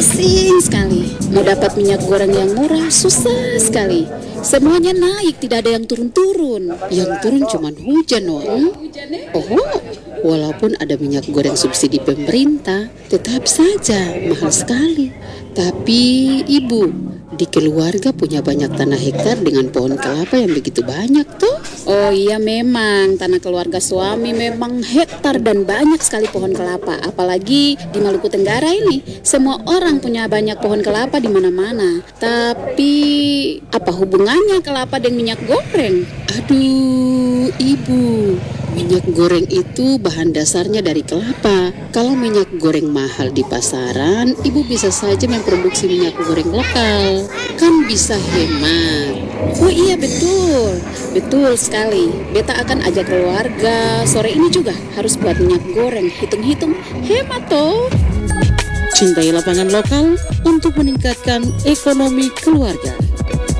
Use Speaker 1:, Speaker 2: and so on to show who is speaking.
Speaker 1: Pusing sekali. Mau dapat minyak goreng yang murah susah sekali. Semuanya naik, tidak ada yang turun-turun. Yang turun cuma hujan, Oh, walaupun ada minyak goreng subsidi pemerintah, tetap saja mahal sekali. Tapi ibu, di keluarga punya banyak tanah hektar dengan pohon kelapa yang begitu banyak tuh. Oh iya, memang tanah keluarga suami memang hektar dan banyak sekali pohon kelapa. Apalagi di Maluku Tenggara ini, semua orang punya banyak pohon kelapa di mana-mana. Tapi apa hubungannya kelapa dengan minyak goreng? Aduh, ibu, minyak goreng itu bahan dasarnya dari kelapa. Kalau minyak goreng mahal di pasaran, ibu bisa saja memproduksi minyak goreng lokal. Kan bisa hemat. Oh iya, betul. Betul sekali. Beta akan ajak keluarga sore ini juga harus buat minyak goreng. Hitung-hitung hemat toh.
Speaker 2: Cintai lapangan lokal untuk meningkatkan ekonomi keluarga.